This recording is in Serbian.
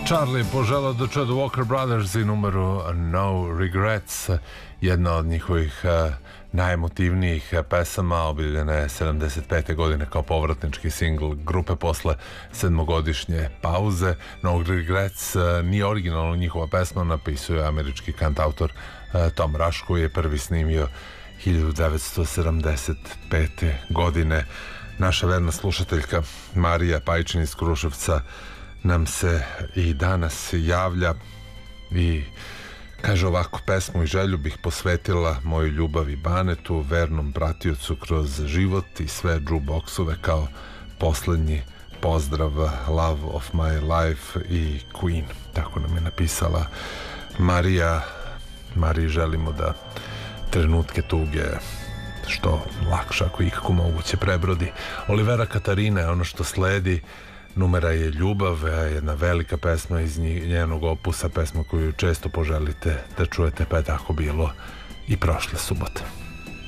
Charlie poželao da čuje The Walker Brothers i numeru No Regrets, jedna od njihovih najemotivnijih pesama, obiljena je 75. godine kao povratnički singl grupe posle 7-godišnje pauze. No Regrets nije originalno njihova pesma, napisuje američki kantautor Tom Rush, koji je prvi snimio 1975. godine. Naša verna slušateljka Marija Pajčin iz Kruševca nam se i danas javlja i kaže ovako: pesmu i želju bih posvetila mojoj ljubavi Banetu, vernom pratiocu kroz život i sve jukeboxove kao poslednji pozdrav, Love of my life i Queen. Tako nam je napisala Marija. Mariji želimo da trenutke tuge što lakše, ako ikako moguće, prebrodi. Olivera Katarina je ono što sledi. Numera je Ljubav, jedna velika pesma iz njenog opusa, pesma koju često poželite da čujete, pa je tako bilo i prošle subote.